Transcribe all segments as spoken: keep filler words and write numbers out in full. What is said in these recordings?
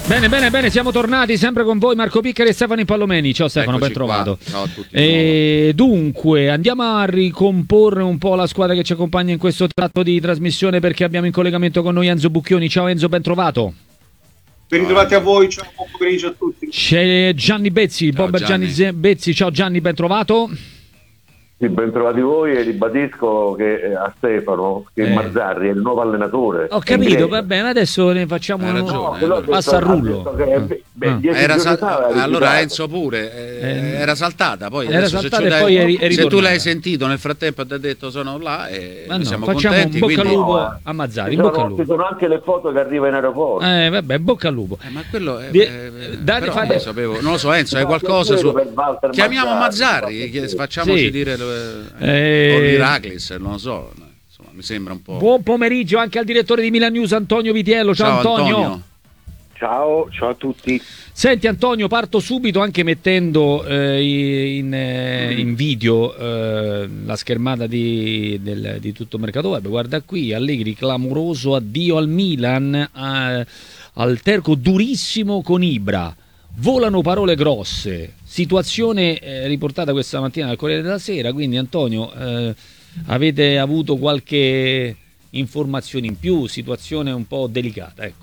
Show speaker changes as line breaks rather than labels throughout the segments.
Bene, bene, bene, siamo tornati sempre con voi, Marco Piccari e Stefano Pallomeni. Ciao Stefano, ben trovato.
Ciao a tutti.
E dunque, andiamo a ricomporre un po' la squadra che ci accompagna in questo tratto di trasmissione, perché abbiamo in collegamento con noi Enzo Bucchioni. Ciao Enzo, ben trovato.
Ben ritrovati a voi, ciao, buon pomeriggio a tutti.
C'è Gianni Bezzi,
Ciao,
Bob Gianni. Gianni Bezzi. Ciao Gianni, ben trovato.
Sì, ben trovati voi, e ribadisco che eh, a Stefano che
Eh.
Mazzarri è il nuovo allenatore.
Ho capito, va bene, adesso ne facciamo
Hai
un
ragione,
No,
eh,
però
passa
ha
al
detto-
rullo.
ha detto che, beh,
Ah.
dieci
Era
giorni
sal-
fa aveva
allora
rifiutato.
Enzo pure eh,
Eh.
era saltata, poi
Era
adesso
saltata
se,
e
ci
poi
dai-
è- è
se tu
ritornata.
l'hai sentito nel frattempo e ti ha detto sono là e
Ma
noi
no,
siamo
facciamo
contenti,
un bocca al
quindi...
lupo
No,
a Mazzari,
ci
in bocca
sono-
al lupo.
Ci sono anche le foto che arriva in aeroporto.
Eh, vabbè, bocca al lupo.
Eh, ma quello è,
Di-
eh,
date-
però
fate-
non lo sapevo, non lo so Enzo, hai
No,
qualcosa su...
per Walter
Chiamiamo
Mazzarri,
Mazzarri, che- facciamoci
Sì.
dire
Eh.
eh, o l'Iraclis, non lo so, insomma, mi sembra un po'...
Buon pomeriggio anche al direttore di Milan News Antonio Vitiello. Ciao,
Ciao
Antonio.
Antonio.
Ciao, ciao a tutti.
Senti Antonio, parto subito anche mettendo eh, in, eh, in video eh, la schermata di, del, di tutto Mercato Web. Guarda qui, Allegri clamoroso addio al Milan, a, al terco durissimo con Ibra. Volano parole grosse. Situazione eh, riportata questa mattina dal Corriere della Sera. Quindi Antonio, eh, avete avuto qualche informazione in più? Situazione un po' delicata, ecco.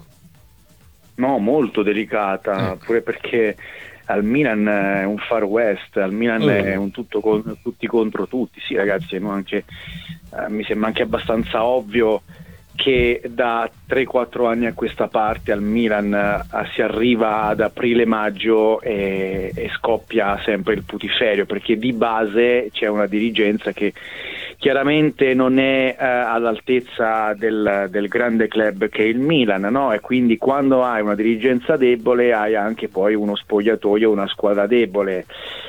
No, molto delicata,
Ecco.
pure perché al Milan è un far west, al Milan
Oh.
è un tutto con, tutti contro tutti. Sì ragazzi, no, anche, eh, mi sembra anche abbastanza ovvio che da tre quattro anni a questa parte al Milan eh, si arriva ad aprile-maggio e, e scoppia sempre il putiferio, perché di base c'è una dirigenza che chiaramente non è eh, all'altezza del, del grande club che è il Milan, no? E quindi quando hai una dirigenza debole hai anche poi uno spogliatoio, una squadra debole.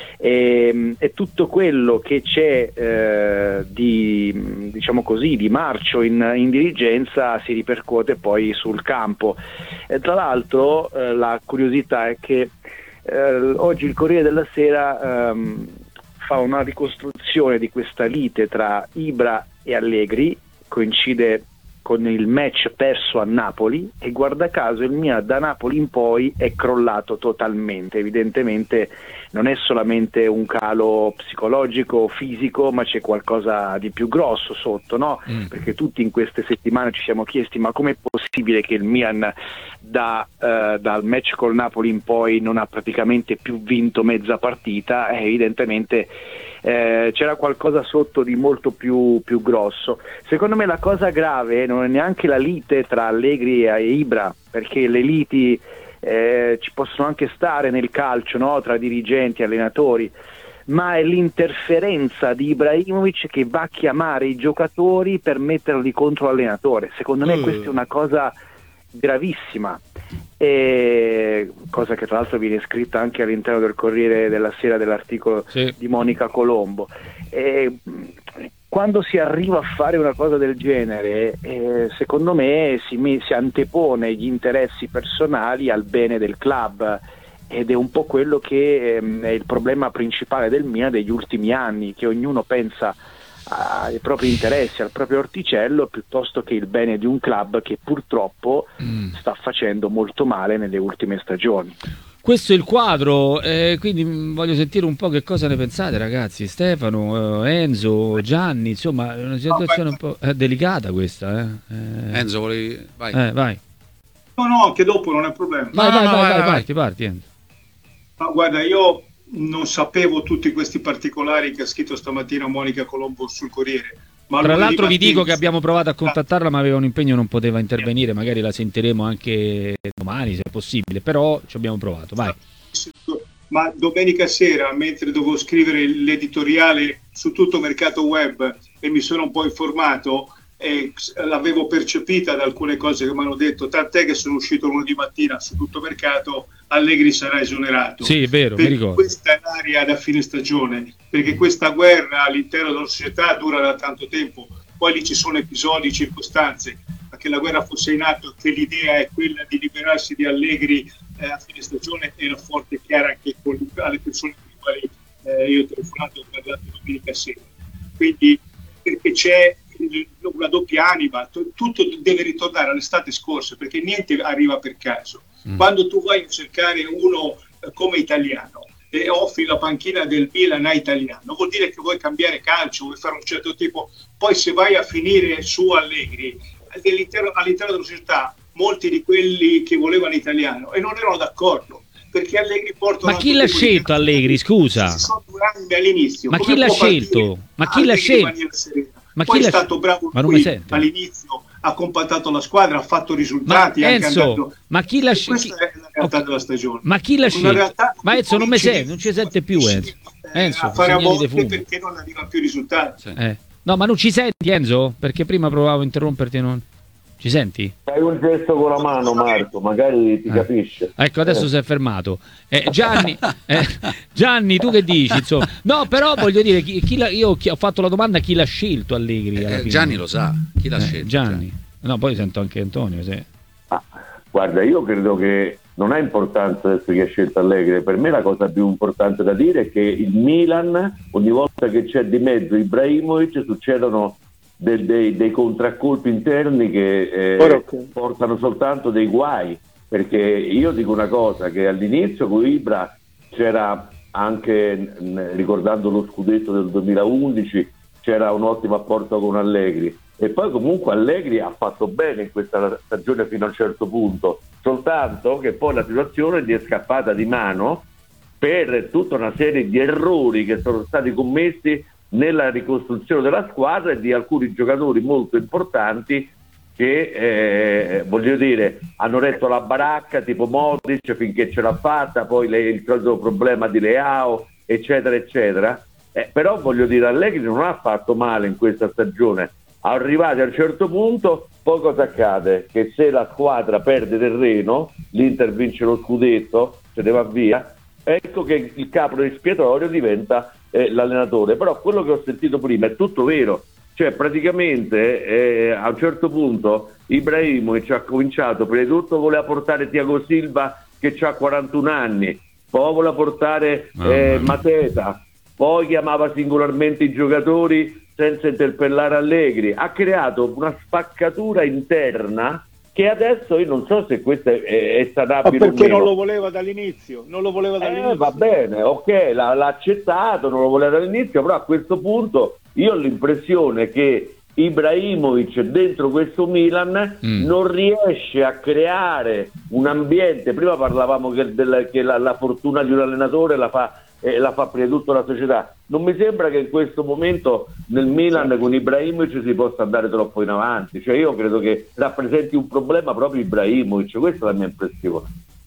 E, e tutto quello che c'è eh, di, diciamo così, di marcio in, in dirigenza si ripercuote poi sul campo. E tra l'altro eh, la curiosità è che eh, oggi il Corriere della Sera ehm, fa una ricostruzione di questa lite tra Ibra e Allegri, coincide con il match perso a Napoli, e guarda caso il Milan da Napoli in poi è crollato totalmente. Evidentemente non è solamente un calo psicologico o fisico, ma c'è qualcosa di più grosso sotto, no?
Mm.
Perché tutti in queste settimane ci siamo chiesti: ma com'è possibile che il Milan da, eh, dal match col Napoli in poi non ha praticamente più vinto mezza partita? Eh, evidentemente eh, c'era qualcosa sotto di molto più, più grosso. Secondo me la cosa grave non è neanche la lite tra Allegri e Ibra, perché le liti eh, ci possono anche stare nel calcio, no? Tra dirigenti e allenatori, ma è l'interferenza di Ibrahimovic che va a chiamare i giocatori per metterli contro l'allenatore. Secondo me
Mm.
questa è una cosa gravissima, e cosa che tra l'altro viene scritta anche all'interno del Corriere della Sera, dell'articolo
Sì.
di Monica Colombo. E quando si arriva a fare una cosa del genere, eh, secondo me si, me- si antepone gli interessi personali al bene del club, ed è un po' quello che ehm, è il problema principale del Milan degli ultimi anni, che ognuno pensa ai propri interessi, al proprio orticello, piuttosto che il bene di un club che purtroppo
Mm.
sta facendo molto male nelle ultime stagioni.
Questo è il quadro, eh, quindi mh, voglio sentire un po' che cosa ne pensate, ragazzi. Stefano, eh, Enzo, Gianni, insomma è una situazione un po' eh, delicata questa. Eh. Eh,
Enzo, volevi... vai.
eh, vai.
No, no, anche dopo non è problema.
Vai,
No,
vai,
no,
vai,
vai,
vai,
vai.
parti, parti, Enzo.
Ma guarda, io non sapevo tutti questi particolari che ha scritto stamattina Monica Colombo sul Corriere. Ma
Tra
lunedì
l'altro vi
mattina-
dico che abbiamo provato a contattarla, ma aveva un impegno, non poteva intervenire, magari la sentiremo anche domani se è possibile, però ci abbiamo provato, vai.
Ma domenica sera, mentre dovevo scrivere l'editoriale su tutto Mercato Web e mi sono un po' informato, e l'avevo percepita da alcune cose che mi hanno detto, tant'è che sono uscito lunedì mattina su tutto Mercato: Allegri sarà esonerato.
Sì, è vero, mi
Perché
ricordo.
questa è l'area da fine stagione, perché questa guerra all'interno della società dura da tanto tempo, poi lì ci sono episodi, circostanze, ma che la guerra fosse in atto, che l'idea è quella di liberarsi di Allegri eh, a fine stagione, era forte e chiara anche con alle persone con le quali eh, io ho telefonato e ho parlato domenica sera. Quindi perché c'è una doppia anima, t- tutto deve ritornare all'estate scorsa, perché niente arriva per caso. Mm. Quando tu vai a cercare uno eh, come italiano e offri la panchina del Milan a italiano, vuol dire che vuoi cambiare calcio, vuoi fare un certo tipo. Poi se vai a finire su Allegri, all'interno, all'interno della società, molti di quelli che volevano italiano e non erano d'accordo, perché Allegri porta.
Ma chi l'ha scelto Allegri, scusa?
Sono due anni all'inizio.
Ma chi l'ha scelto? Ma chi l'ha scelto?
Ma chi Poi è stato bravo lui all'inizio, ha compattato la squadra, ha fatto risultati.
Ma
anche
Enzo,
andato...
ma chi l'ha scelto?
Questa è la realtà okay. della stagione.
Ma chi l'ha scelto? Ma Enzo non mi sente, non ci sente più Enzo.
Enzo, a fare a volte perché non arriva più risultati.
Sì. Eh. No, ma non ci senti Enzo? Perché prima provavo a interromperti e non... Ci senti?
Fai un gesto con la mano, Marco, magari ti eh. capisce.
Ecco, adesso eh. si è fermato. Eh, Gianni, eh, Gianni, tu che dici? Insomma? No, però voglio dire, chi, chi la, io chi, ho fatto la domanda chi l'ha scelto Allegri.
Eh, Gianni lo sa, chi l'ha
eh,
scelto?
Gianni. Gianni. No, poi sento anche Antonio. Se...
Ah, guarda, io credo che non ha importanza adesso chi ha scelto Allegri. Per me la cosa più importante da dire è che il Milan, ogni volta che c'è di mezzo Ibrahimovic, succedono Dei, dei, dei contraccolpi interni che eh, okay. portano soltanto dei guai, perché io dico una cosa, che all'inizio con Ibra c'era anche, ricordando lo scudetto del duemilaundici, c'era un ottimo apporto con Allegri, e poi comunque Allegri ha fatto bene in questa stagione fino a un certo punto, soltanto che poi la situazione gli è scappata di mano per tutta una serie di errori che sono stati commessi nella ricostruzione della squadra e di alcuni giocatori molto importanti che eh, voglio dire hanno retto la baracca, tipo Modric finché ce l'ha fatta, poi le, il solito problema di Leao eccetera eccetera, eh, però voglio dire Allegri non ha fatto male in questa stagione. Arrivati a un certo punto poi cosa accade? Che se la squadra perde terreno, l'Inter vince lo scudetto, se ne va via, ecco che il capro espiatorio diventa eh, l'allenatore. Però quello che ho sentito prima è tutto vero, cioè praticamente eh, a un certo punto Ibrahimovic ha cominciato, prima di tutto voleva portare Thiago Silva che ha quarantuno anni, poi voleva portare eh, Mateta, poi chiamava singolarmente i giocatori senza interpellare Allegri, ha creato una spaccatura interna che adesso io non so se questa è, è sanabile.
Ma perché non lo voleva dall'inizio? Non lo voleva dall'inizio.
Eh, va bene, ok, l'ha, l'ha accettato, non lo voleva dall'inizio, però a questo punto io ho l'impressione che Ibrahimovic dentro questo Milan mm. non riesce a creare un ambiente. Prima parlavamo che, del, che la, la fortuna di un allenatore la fa, eh, la fa prima di tutto la società. Non mi sembra che in questo momento nel Milan sì. con Ibrahimovic si possa andare troppo in avanti, cioè io credo che rappresenti un problema proprio Ibrahimovic, questa è la mia impressione.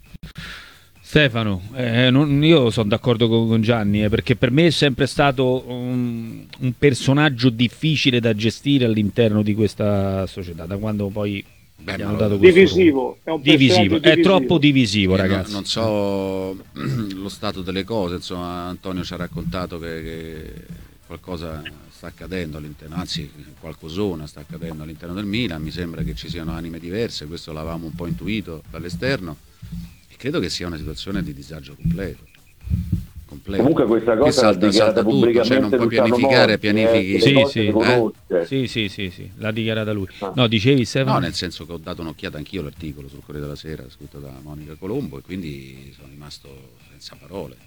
Stefano, eh, non, io sono d'accordo con, con Gianni, eh, perché per me è sempre stato un, un personaggio difficile da gestire all'interno di questa società, da quando poi Beh, abbiamo dato questo
divisivo, è, un
divisivo.
divisivo,
è troppo divisivo,
Io
ragazzi.
Non, non so lo stato delle cose, insomma, Antonio ci ha raccontato che, che qualcosa sta accadendo all'interno, anzi qualcosona sta accadendo all'interno del Milan, mi sembra che ci siano anime diverse, questo l'avevamo un po' intuito dall'esterno. Credo che sia una situazione di disagio completo. completo.
Comunque questa cosa
salta, salta tutto, cioè non puoi pianificare, pianifichi.
Eh, sì, sì. Eh? sì, sì, sì, sì, l'ha dichiarata lui. No, dicevi Stefano?
No, nel senso che ho dato un'occhiata anch'io all'articolo sul Corriere della Sera, scritto da Monica Colombo, e quindi sono rimasto senza parole.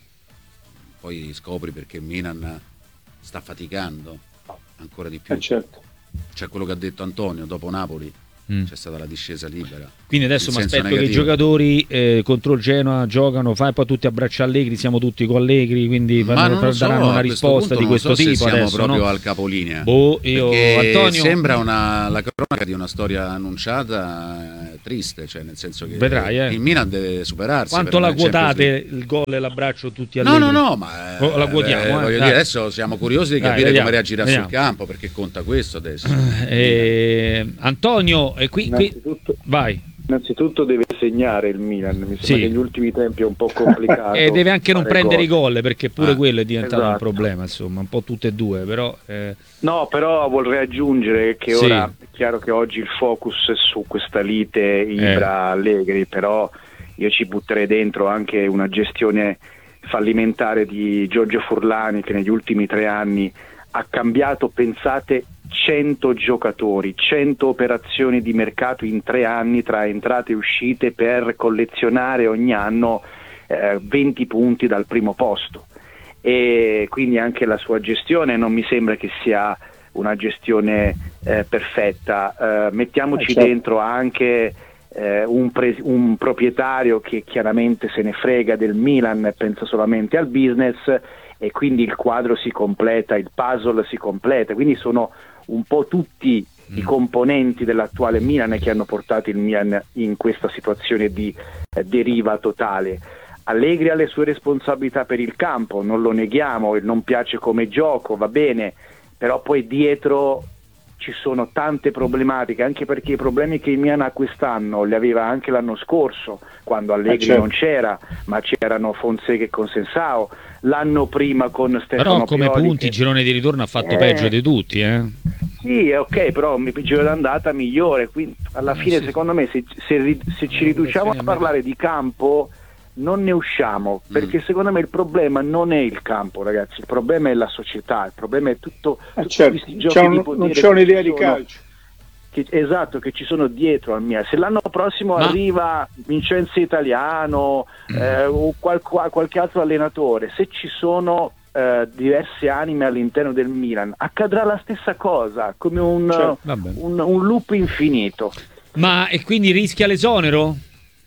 Poi scopri perché Milan sta faticando ancora di più.
Eh, certo.
C'è quello che ha detto Antonio, dopo Napoli mm. c'è stata la discesa libera.
Quindi adesso mi aspetto negativo. Che i giocatori eh, contro il Genoa giocano, fai poi tutti abbracci Allegri, siamo tutti con Allegri, quindi daranno so, una risposta di questo
so
tipo.
Siamo
adesso,
proprio
no?
al capolinea.
Boh, io, Antonio...
sembra una, la cronaca di una storia annunciata eh, triste, cioè nel senso che
Vedrai, eh.
il Milan deve superarsi.
Quanto la quotate il gol e l'abbraccio tutti
No,
Allegri?
no, no, ma
oh, la quotiamo,
eh,
eh,
voglio dire, adesso siamo curiosi di capire dai, come reagirà vediamo. sul campo, perché conta questo adesso.
Eh, Antonio, e qui, qui... vai.
Innanzitutto deve segnare il Milan, mi sembra sì. che negli ultimi tempi è un po' complicato.
E deve anche non prendere
gol.
i gol, perché pure ah, quello è diventato esatto. un problema, insomma, un po' tutte e due, però... Eh...
No, però vorrei aggiungere che sì. ora è chiaro che oggi il focus è su questa lite Ibra-Allegri, eh. però io ci butterei dentro anche una gestione fallimentare di Giorgio Furlani, che negli ultimi tre anni ha cambiato, pensate, cento giocatori, cento operazioni di mercato in tre anni tra entrate e uscite per collezionare ogni anno eh, venti punti dal primo posto, e quindi anche la sua gestione non mi sembra che sia una gestione eh, perfetta. Eh, mettiamoci
certo.
dentro anche eh, un, pre- un proprietario che chiaramente se ne frega del Milan e pensa solamente al business, e quindi il quadro si completa, il puzzle si completa, quindi sono un po' tutti mm. i componenti dell'attuale Milan che hanno portato il Milan in questa situazione di eh, deriva totale. Allegri ha le sue responsabilità per il campo, non lo neghiamo, non piace come gioco, va bene, però poi dietro ci sono tante problematiche, anche perché i problemi che il Milan ha quest'anno li aveva anche l'anno scorso, quando Allegri eh certo. non c'era, ma c'erano Fonseca e Consensao, l'anno prima con Stefano
Però come
Pioli,
punti
che...
il girone di ritorno ha fatto
eh...
peggio di tutti, eh?
Sì, ok, però mi giro d'andata migliore, quindi alla
eh,
fine
sì.
secondo me se, se, se ci riduciamo a parlare di campo non ne usciamo, perché mm. secondo me il problema non è il campo, ragazzi, il problema è la società, il problema è tutto,
eh,
tutti
certo.
questi giochi
c'è un,
di potere,
non c'è un'idea di
sono,
calcio
che, esatto, che ci sono dietro al mio. Se l'anno prossimo
Ma...
arriva Vincenzo Italiano mm. eh, o qual, qualche altro allenatore, se ci sono eh, diverse anime all'interno del Milan, accadrà la stessa cosa, come un,
certo.
un, un loop infinito.
Ma e quindi rischia l'esonero?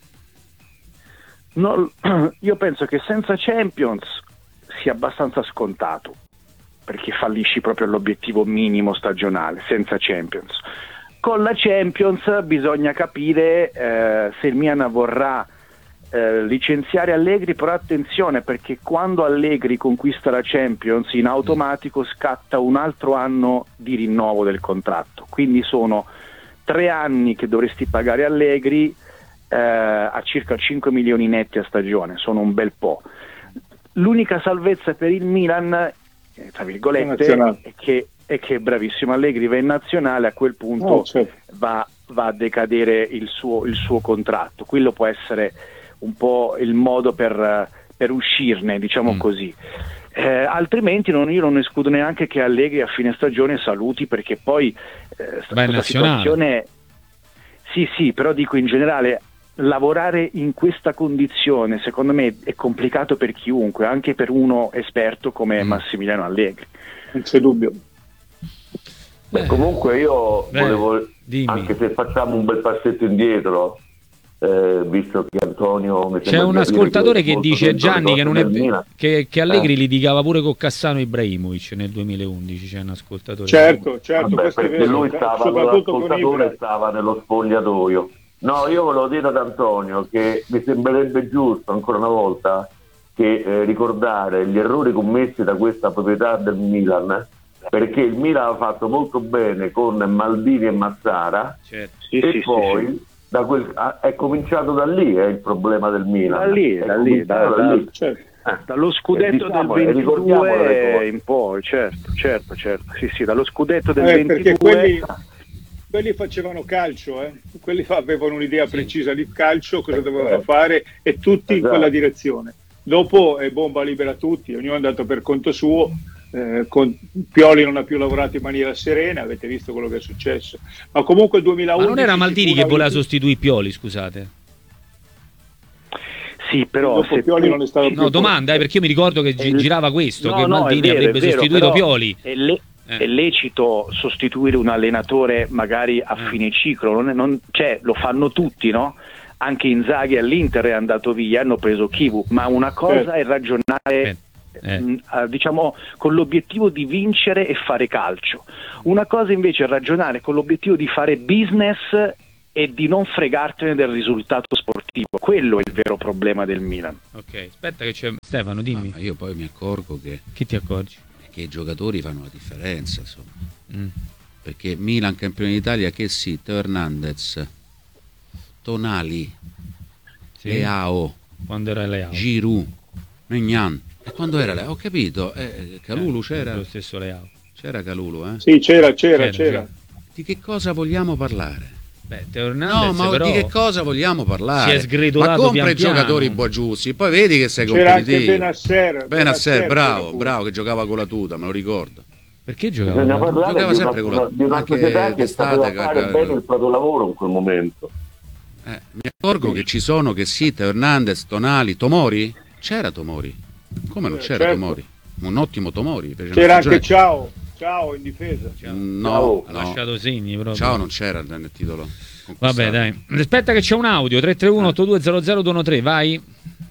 No, io penso che senza Champions sia abbastanza scontato, perché fallisci proprio l'obiettivo minimo stagionale senza Champions. Con la Champions bisogna capire eh, se il Milan vorrà eh, licenziare Allegri, però attenzione, perché quando Allegri conquista la Champions in automatico scatta un altro anno di rinnovo del contratto, quindi sono tre anni che dovresti pagare Allegri Eh, a circa cinque milioni netti a stagione, sono un bel po'. L'unica salvezza per il Milan, eh, tra virgolette, è che, è che bravissimo Allegri va in nazionale, a quel punto
oh, certo.
va, va a decadere il suo, il suo contratto. Quello può essere un po' il modo per, per uscirne, diciamo mm. così. Eh, altrimenti non, io non escludo neanche che Allegri a fine stagione saluti, perché poi eh, questa situazione, sì sì, però dico in generale, lavorare in questa condizione secondo me è complicato per chiunque, anche per uno esperto come mm. Massimiliano Allegri.
Non c'è dubbio.
Beh, comunque io
Beh,
volevo,
dimmi.
anche se facciamo un bel passetto indietro, eh, visto che Antonio mi
c'è un ascoltatore che, che dice Gianni che, non è, che, che Allegri
eh.
litigava pure con Cassano Ibrahimovic nel duemilaundici. C'è un ascoltatore
certo certo
Vabbè,
questo
perché
è vero,
lui stava, l'ascoltatore stava nello spogliatoio. No, io volevo dire ad Antonio che mi sembrerebbe giusto ancora una volta che eh, ricordare gli errori commessi da questa proprietà del Milan, perché il Milan ha fatto molto bene con Maldini e Massara,
certo.
sì,
e
sì,
poi
sì, sì.
Da quel, ah, è cominciato da lì eh, il problema del Milan,
da lì,
è
da lì, da,
da
da,
lì.
Certo.
Eh, dallo scudetto
eh, diciamo,
del ventidue
in
poi, certo, certo, certo, sì, sì, dallo scudetto del
eh,
ventidue.
Perché quelli, quelli facevano calcio, eh? Quelli avevano un'idea sì. precisa di calcio, cosa dovevano fare, e tutti esatto. in quella direzione. Dopo è bomba libera tutti, ognuno è andato per conto suo. Eh, con Pioli non ha più lavorato in maniera serena, avete visto quello che è successo. Ma comunque il duemilaundici.
Ma non era Maldini che voleva sostituire Pioli, scusate?
Sì, però se
Pioli
tu...
non è stato
no, domanda, eh, perché io mi ricordo che gi- girava questo,
no,
che
no,
Maldini
vero,
avrebbe
vero,
sostituito Pioli.
È, le- eh. è lecito sostituire un allenatore magari a eh. fine ciclo, non è, non, cioè, lo fanno tutti, no? Anche Inzaghi all'Inter è andato via, hanno preso Kivu, ma una cosa eh. è ragionare eh. mh, diciamo con l'obiettivo di vincere e fare calcio, una cosa invece è ragionare con l'obiettivo di fare business e di non fregartene del risultato sportivo. Quello è il vero problema del Milan.
Ok, aspetta che c'è Stefano, dimmi.
Ah, io poi mi accorgo che
chi ti accorgi?
Che i giocatori fanno la differenza, insomma.
Mm.
Perché Milan campione d'Italia, che sì, Teo Hernandez, Tonali,
sì.
Leao,
quando era Leao,
Giroud, Maignan. E quando era Leao? Ho capito, eh, Calulu eh, c'era
lo stesso Leao.
C'era Calulu, eh?
Sì, c'era, c'era, c'era. c'era.
Di che cosa vogliamo parlare?
Beh, Teo Hernandez,
no, ma
però
di che cosa vogliamo parlare?
Si è sgretolato,
ma compra
pian
i giocatori
piano.
buon giusti, poi vedi che sei
c'era
competitivo.
C'era anche Benasser,
Benasser, bravo, bravo, che giocava con la tuta, me lo ricordo.
Perché giocava?
Bisogna parlare
Giocava
di
sempre
una,
con la-
di una
anche
società che
d'estate,
sapeva fare
che-
bene il proprio lavoro in quel momento.
Eh, mi accorgo che ci sono che sì, Teo Hernandez, Tonali, Tomori? C'era Tomori. Come non
Eh,
c'era
certo.
Tomori? Un ottimo Tomori. fece una
C'era anche
stagione-
Ciao, Ciao in difesa.
No,
Ha
no.
lasciato segni proprio.
Ciao non c'era nel titolo.
Vabbè, dai. Aspetta che c'è un audio, tre tre uno otto due zero zero due uno tre, vai.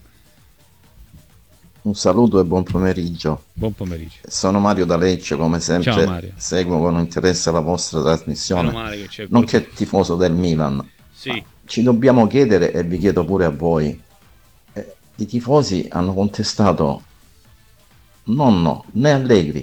Un saluto e buon pomeriggio.
Buon pomeriggio.
Sono Mario da Lecce, come sempre
Ciao, Mario.
seguo con interesse la vostra trasmissione,
Meno male che c'è il
nonché tifoso del Milan.
Sì.
Ci dobbiamo chiedere, e vi chiedo pure a voi, eh, i tifosi hanno contestato non no, né Allegri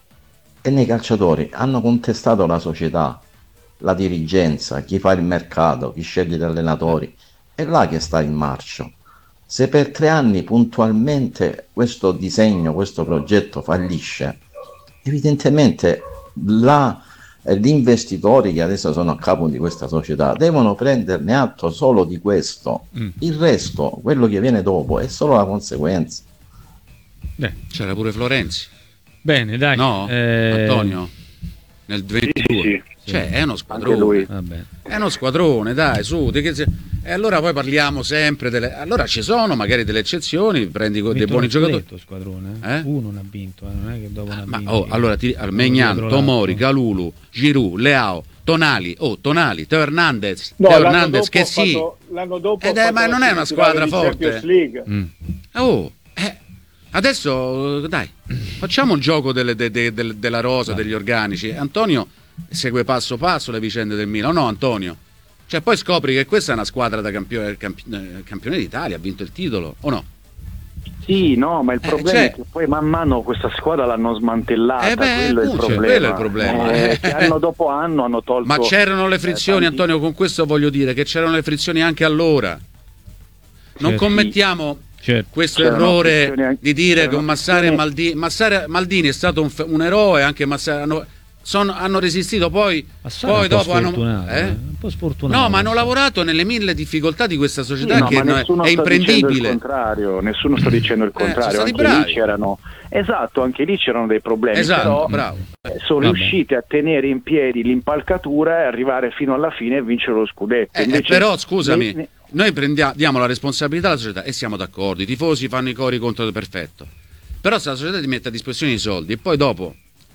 e né i calciatori, hanno contestato la società, la dirigenza, chi fa il mercato, chi sceglie gli allenatori. È là che sta il marcio. Se per tre anni puntualmente questo disegno, questo progetto fallisce, evidentemente la, eh, gli investitori che adesso sono a capo di questa società devono prenderne atto solo di questo.
Mm.
Il resto, quello che viene dopo, è solo la conseguenza.
Beh,
C'era pure Florenzi.
bene, dai.
No,
Eh,
Antonio? Nel ventidue.
Sì, sì,
Cioè, è uno
anche
squadrone.
lui.
Vabbè.
È uno squadrone, dai, su. di che se- E allora poi parliamo sempre delle... Allora ci sono magari delle eccezioni, prendi co-
Ha
dei
vinto
buoni
uno
giocatori.
scudetto, squadrone.
Eh?
Uno non ha vinto, eh, non è che dopo non ha
Ma
vinto.
oh, allora ti, al Megnan,
dietro
Tomori,
l'altro.
Calulu, Giroud, Leao, Tonali, oh, Tonali, Teo Hernandez,
No,
Teo
l'anno
Hernandez
dopo
che
ha
sì.
fatto- l'anno dopo
Ed
ha
è-
fatto
ma
la
non è una
semifinale
squadra
di
forte.
Champions League.
Mm.
Oh, eh, adesso dai, facciamo il gioco delle- de- de- de- della rosa, degli organici. Antonio segue passo passo le vicende del Milan, o no Antonio? Cioè poi scopri che questa è una squadra da campione, campi- eh, campione d'Italia, ha vinto il titolo, o no?
Sì, no, ma il
Eh,
problema
cioè-
è che poi man mano questa squadra l'hanno smantellata,
Eh beh,
quello, è il
appunto,
problema.
quello è il problema.
Eh, che anno dopo anno hanno tolto...
Ma c'erano le frizioni,
eh, tanti-
Antonio, con questo voglio dire che c'erano le frizioni anche allora. Non
Certo.
commettiamo
Certo.
questo
C'erano
errore
frizioni anche-
di dire
c'erano
che Massara e
frizioni-
Maldini, Massara, Maldini è stato un, fe- un eroe, anche Massara hanno, sono- hanno resistito, poi,
Massara è
poi
un po'
dopo hanno...
sfortunato,
eh?
eh, un po' sfortunato.
No, ma hanno
Massara.
lavorato nelle mille difficoltà di questa
Sì,
società
no,
che
ma
no-
nessuno
è
sta dicendo il
imprendibile.
contrario, nessuno sta dicendo il
Eh, sono
contrario,
stati
anche
bravi.
lì c'erano esatto, anche lì c'erano dei problemi,
Esatto,
però
bravo.
eh, sono
Vabbè.
riusciti a tenere in piedi l'impalcatura e arrivare fino alla fine e vincere lo scudetto.
Eh,
Invece,
però scusami,
ne- ne-
noi prendiamo, diamo la responsabilità alla società e siamo d'accordo, i tifosi fanno i cori contro il perfetto, però se la società ti mette a disposizione i soldi e poi dopo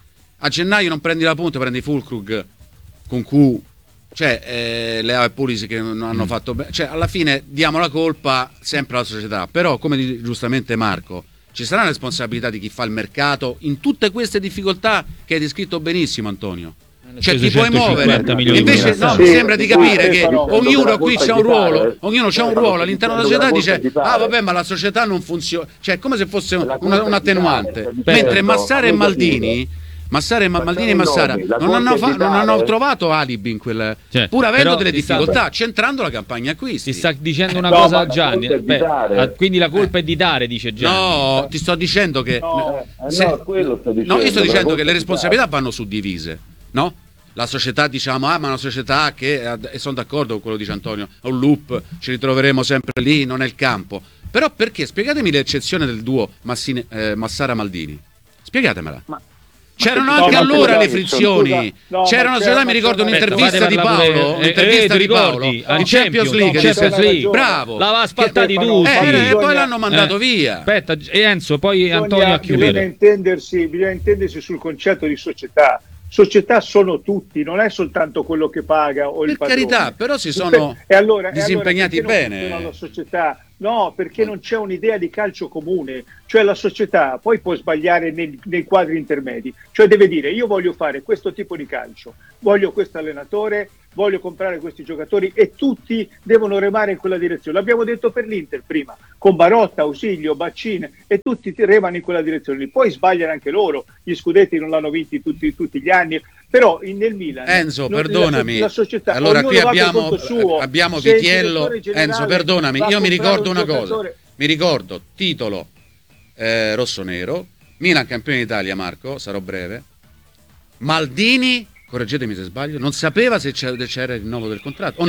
a gennaio non prendi la punta, prendi Fulkrug con Q, cioè eh, Leao e Pulisi che non hanno
Mm.
fatto bene, cioè alla fine diamo la colpa sempre alla società, però come dice giustamente Marco, ci sarà una responsabilità di chi fa il mercato in tutte queste difficoltà che hai descritto benissimo, Antonio. Cioè ti puoi muovere,
centocinquanta milioni
invece
di
no,
euro.
mi
Sì,
sembra di
sì,
capire
sì,
che
però-
ognuno qui c'ha un ruolo, ognuno c'ha un
Eh,
ruolo all'interno della
della
società,
colpa
dice
di fare.
ah vabbè ma la società non funziona, cioè è come se fosse
La
una,
colpa
un
è di
attenuante,
fare,
mentre
certo,
Massara e
avevo
Maldini Massara e Ma-
Facciamo
Maldini e
i
Massara
nomi, la
non
colpa
hanno,
è
fa-
di
non hanno
dare.
trovato alibi in quel,
Cioè,
pur avendo
però
delle
ti sta-
difficoltà, centrando la campagna acquisti.
Ti sta dicendo una
No,
cosa
ma la
Gianni,
colpa è di
Aspetta,
dare.
ah, quindi la colpa è di dare, dice Gianni.
No, ti sto dicendo che
No,
eh,
se-
no, quello sto dicendo,
no, io sto
la
dicendo
colpa
che le
è di
responsabilità vanno suddivise, no? La società diciamo, ah ma è una società che, e sono d'accordo con quello che dice Antonio, è un loop, ci ritroveremo sempre lì, non è il campo. Però perché? Spiegatemi l'eccezione del duo Massine- eh, Massara-Maldini. Spiegatemela.
Ma-
C'erano
ma
anche
perché-
allora
no,
le
ma
frizioni.
scusa, no,
C'era
ma
una
c'era
società, mi
una
ricordo
cosa-
un'intervista di
Aspetta, fatela
Paolo,
pure-
un'intervista
eh, eh,
di
ti
Paolo,
ricordi?
in
Al
Champions League,
Champions
disse-
League.
bravo.
L'aveva asfaltati
Che-
tutti.
Eh, e
bisogna-
poi l'hanno mandato
Eh.
via.
Aspetta, e Enzo, poi Antonio
bisogna,
a
bisogna
chiudere.
intendersi, bisogna intendersi sul concetto di società. Società sono tutti, non è soltanto quello che paga o il
Per
padrone.
carità, però si sono
E allora- e allora
disimpegnati
perché non
bene.
funziona la società? No, perché non c'è un'idea di calcio comune, cioè la società poi può sbagliare nei, nei quadri intermedi, cioè deve dire io voglio fare questo tipo di calcio, voglio questo allenatore, voglio comprare questi giocatori e tutti devono remare in quella direzione. L'abbiamo detto per l'Inter prima, con Barotta, Ausilio, Baccine e tutti remano in quella direzione. Poi sbagliano anche loro, gli scudetti non l'hanno vinti tutti, tutti gli anni, però in- nel Milan
Enzo,
non-
perdonami.
la, la società,
allora
ognuno
qui
va per
abbiamo,
conto suo.
abbiamo
Se il
Vitiello.
direttore generale
Enzo, perdonami,
va a
io mi
comprare
ricordo
un
una cosa.
giocatore-
Mi ricordo titolo eh, rosso-nero, Milan campione d'Italia, Marco, sarò breve. Maldini, correggetemi se sbaglio, non sapeva se c'era, c'era il rinnovo del contratto o no?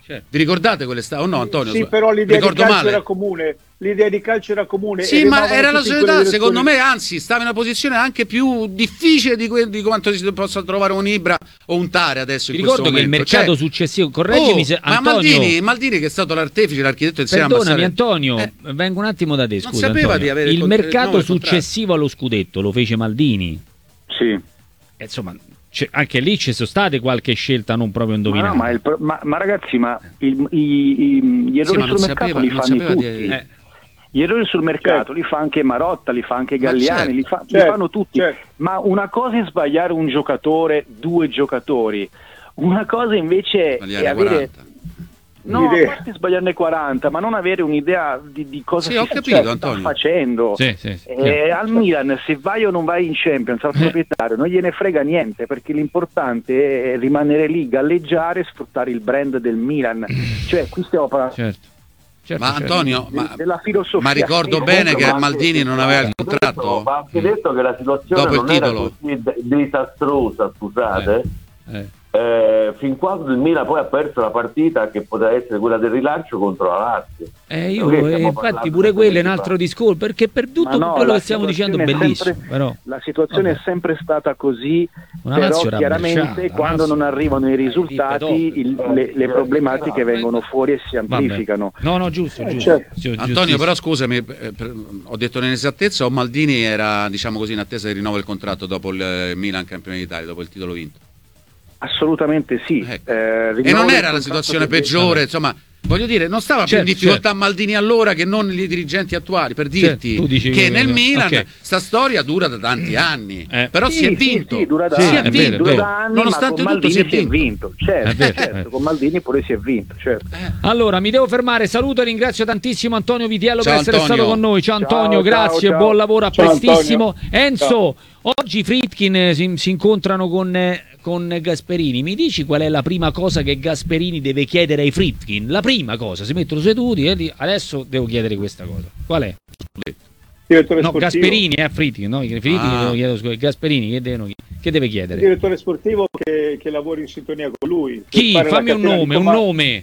certo.
Vi ricordate quell'estate? O no, Antonio?
Sì, però l'idea di
Ricordo
calcio
male.
era comune. L'idea di calcio era comune.
Sì,
e
ma
remavano
era la
tutti in
società,
quelle
secondo
direzioni.
me, anzi, stava in una posizione anche più difficile di, que- di quanto si possa trovare un Ibra o un Tare adesso.
Ti
in
ricordo
questo
che il
momento.
mercato
Cioè,
successivo, correggimi
oh,
se
ma
Antonio,
Maldini, Maldini che è stato l'artefice, l'architetto insieme a
perdonami
Massare-
Antonio,
Eh,
vengo un attimo da te,
non
scusa
sapeva
Antonio.
di avere
il
il con-
mercato
no, il contratto.
successivo allo scudetto lo fece Maldini.
Sì.
E insomma, c'è- anche lì ci sono state qualche scelta non proprio
Ma,
indovinata.
no, ma, il pro- ma- ma ragazzi, ma il- i- i- gli
sì,
errori
ma non
sul mercato
sapeva,
li
non
fanno
sapeva
tutti.
di...
Eh,
Gli errori sul mercato
Certo.
li fa anche Marotta, li fa anche
Ma
Galliani,
certo,
li, fa- li
certo,
fanno tutti.
certo.
Ma una cosa è sbagliare un giocatore, due giocatori. Una cosa invece
Sbagliare
è avere...
quaranta.
No, a
L'idea.
parte sbagliarne quaranta, ma non avere un'idea di, di cosa
Sì,
si
ho
sta-
capito,
sta
Antonio.
facendo.
sì, sì, sì,
Eh,
chiaro.
al Milan, se vai o non vai in Champions al
Eh.
proprietario non gliene frega niente, perché l'importante è rimanere lì, galleggiare e sfruttare il brand del Milan. Cioè, qui stiamo parlando
certo. Certo,
Ma
certo.
Antonio,
de-
ma,
della filosofia.
ma ricordo
Sì,
bene
comunque,
che
ma-
Maldini non aveva il contratto?
Va anche detto che la situazione
Dopo il
non era
titolo.
così de- disastrosa, scusate,
Eh.
eh, fin quando il Milan poi ha perso la partita che poteva essere quella del rilancio contro la Lazio.
Eh, io,
Perché
eh,
stiamo
infatti
parlando
pure
di
quello è un
quelli
altro
fa-
discorso, perché per tutto
Ma no,
quello
la
che stiamo dicendo è
situazione è
bellissimo,
sempre-
però
La situazione
Vabbè.
è sempre stata così,
Una
però
Lazio era
chiaramente
abbracciata,
quando
Lazio-
non arrivano i risultati
Ripeto.
il- le, le problematiche vengono fuori e si
vabbè.
amplificano.
No, no, giusto,
Eh,
giusto.
certo.
Sì,
Antonio,
giustissimo.
però scusami, eh, per- ho detto un'inesattezza o Maldini era, diciamo così, in attesa di rinnovo del contratto dopo il eh, Milan campione d'Italia, dopo il titolo vinto?
Assolutamente sì.
Ecco.
Eh,
E
rinnovo
non
del
era la
contratto
situazione
perché-
peggiore, insomma, voglio dire, non stava più
Certo,
in difficoltà
certo.
Maldini allora che non i dirigenti attuali, per
Certo,
dirti
tu dici
che
che-
nel Milan
ok.
sta storia dura da tanti anni,
Eh.
però
Sì,
si è
sì,
vinto,
sì, dura da
Sì,
si è
è
anni,
vero, è
vinto,
dura
vero.
da anni,
nonostante
ma con
tutto si
Maldini
è
si è vinto. Certo,
È vero,
certo,
eh.
con Maldini pure si è vinto, certo.
Eh.
Allora, mi devo fermare. Saluto e ringrazio tantissimo Antonio Vitiello
Ciao,
per essere
Antonio.
stato con noi. Ciao
Ciao,
Antonio,
ciao,
grazie,
ciao.
buon lavoro, a
Ciao,
prestissimo.
Antonio.
Enzo, oggi Friedkin eh, si, si incontrano con, eh, con Gasperini. Mi dici qual è la prima cosa che Gasperini deve chiedere ai Friedkin? La prima cosa, si mettono seduti e di- adesso devo chiedere questa cosa. Qual è?
Direttore
No,
sportivo.
Gasperini, eh, Friedkin, no? Friedkin
Ah.
devo chiedere, scusa, Gasperini che, devono- che deve chiedere?
Direttore sportivo che, che lavori in sintonia con lui.
Chi?
Per fare la
Fammi un
catena di
nome, un
comando.
nome.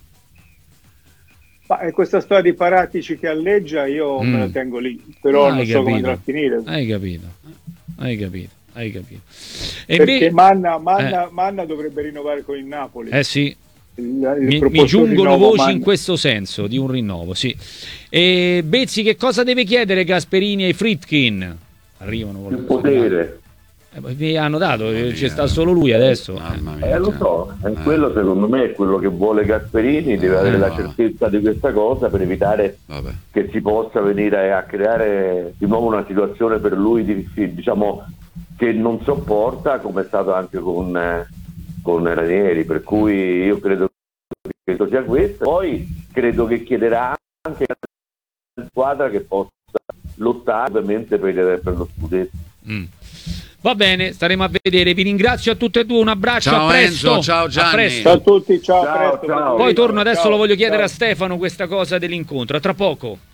Ma è questa storia di Paratici che alleggia, io
Mm.
me la tengo lì, però
Hai
non so
capito.
come andrà a finire.
Hai capito, hai capito, hai capito. E
Perché
invece-
Manna, Manna, Manna dovrebbe rinnovare con il Napoli.
Eh sì,
Il- il
mi, mi
proposto
giungono
rinnovo
voci
Manna.
in questo senso di un rinnovo, sì. E Bezzi, che cosa deve chiedere Gasperini ai Friedkin? Arrivano
Il potere.
Eh, ma vi hanno dato, eh,
Mamma
ci
mia.
sta solo lui adesso.
Mamma mia,
Eh, lo
cioè.
so, è
Eh.
quello secondo me è quello che vuole Gasperini, deve avere la
no.
certezza di questa cosa per evitare
Vabbè.
che si possa venire a creare di nuovo una situazione per lui di- diciamo che non sopporta, come è stato anche con, eh, con Ranieri, per cui io credo che sia questo. Poi credo che chiederà anche una squadra che possa lottare ovviamente per, per lo scudetto.
Mm. Va bene, staremo a vedere. Vi ringrazio a tutte e due, un abbraccio,
Ciao,
a presto.
Enzo, ciao, Gianni.
A presto.
Ciao a tutti, ciao, a
Ciao,
presto.
ciao.
Poi torno, adesso
Ciao,
lo voglio chiedere
ciao.
a Stefano questa cosa dell'incontro. A tra poco.